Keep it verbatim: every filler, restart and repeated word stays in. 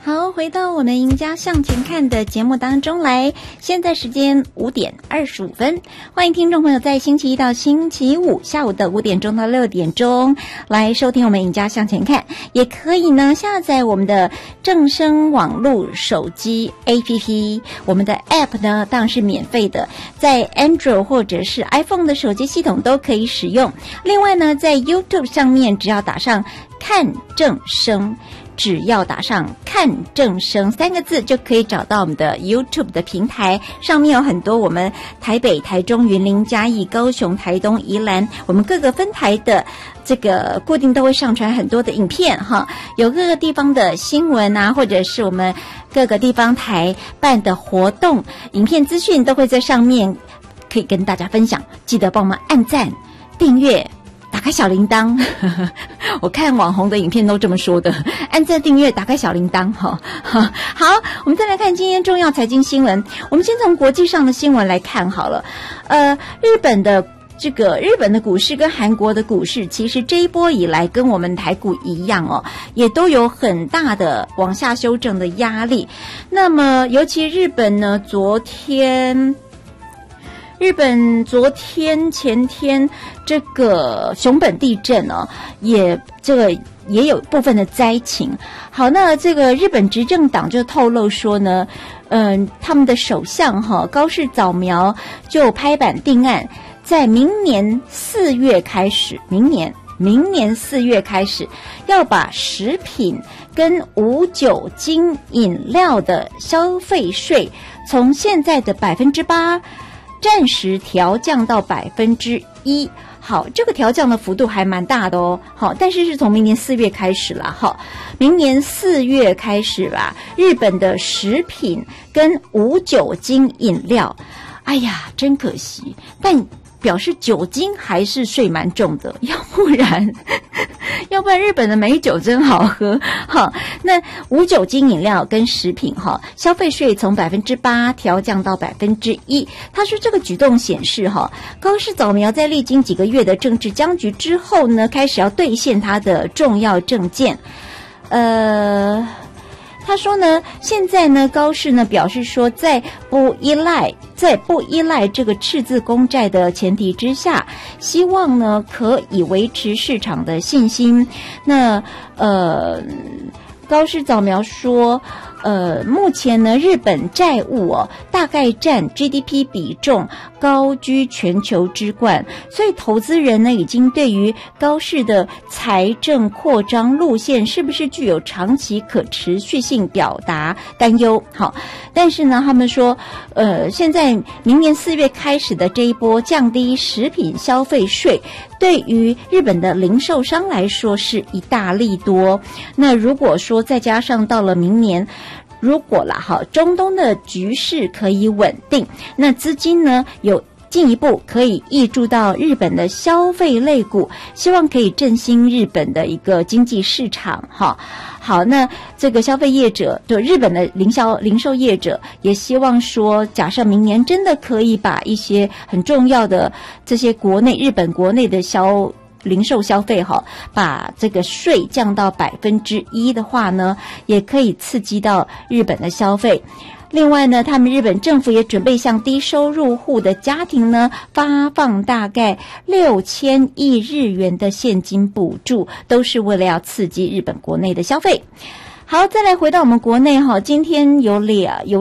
好，回到我们赢家向前看的节目当中来，现在时间五点二十五分，欢迎听众朋友在星期一到星期五下午的五点钟到六点钟来收听我们赢家向前看，也可以呢下载我们的正声网络手机 A P P， 我们的 App 呢当然是免费的，在 Android 或者是 iPhone 的手机系统都可以使用。另外呢，在 YouTube 上面只要打上看正声，只要打上看正声三个字就可以找到我们的 YouTube 的平台，上面有很多我们台北、台中、云林、嘉义、高雄、台东、宜兰我们各个分台的这个固定都会上传很多的影片哈，有各个地方的新闻啊，或者是我们各个地方台办的活动影片资讯都会在上面可以跟大家分享，记得帮我们按赞订阅打开小铃铛我看网红的影片都这么说的，按赞订阅打开小铃铛哈。好，我们再来看今天重要财经新闻，我们先从国际上的新闻来看好了。呃，日本的这个日本的股市跟韩国的股市其实这一波以来跟我们台股一样哦，也都有很大的往下修正的压力。那么尤其日本呢，昨天日本昨天前天这个熊本地震哦，也这个也有部分的灾情。好，那这个日本执政党就透露说呢，嗯、呃，他们的首相哈、哦、高市早苗就拍板定案，在明年四月开始，明年明年四月开始要把食品跟无酒精饮料的消费税从现在的百分之八暂时调降到百分之一。好，这个调降的幅度还蛮大的哦。好，但是是从明年四月开始啦。好，明年四月开始吧，日本的食品跟无酒精饮料，哎呀，真可惜，但表示酒精还是税蛮重的，要不然要不然日本的美酒真好喝。好，那无酒精饮料跟食品哈，消费税从百分之八调降到百分之一。他说这个举动显示哈，高市早苗在历经几个月的政治僵局之后呢，开始要兑现他的重要政见。呃。他说呢，现在呢，高市呢表示说，在不依赖在不依赖这个赤字公债的前提之下，希望呢可以维持市场的信心。那呃，高市早苗说，呃，目前呢，日本债务哦，大概占 G D P 比重高居全球之冠，所以投资人呢，已经对于高市的财政扩张路线是不是具有长期可持续性表达担忧。好，但是呢，他们说，呃，现在明年四月开始的这一波降低食品消费税，对于日本的零售商来说是一大利多。那如果说再加上到了明年，如果啦哈，中东的局势可以稳定，那资金呢有进一步可以挹注到日本的消费类股，希望可以振兴日本的一个经济市场哈。好，那这个消费业者，就日本的零销零售业者，也希望说，假设明年真的可以把一些很重要的这些国内日本国内的消零售消费哈，把这个税降到百分之一的话呢，也可以刺激到日本的消费。另外呢，他们日本政府也准备向低收入户的家庭呢发放大概六千亿日元的现金补助，都是为了要刺激日本国内的消费。好，再来回到我们国内哈，今天有俩有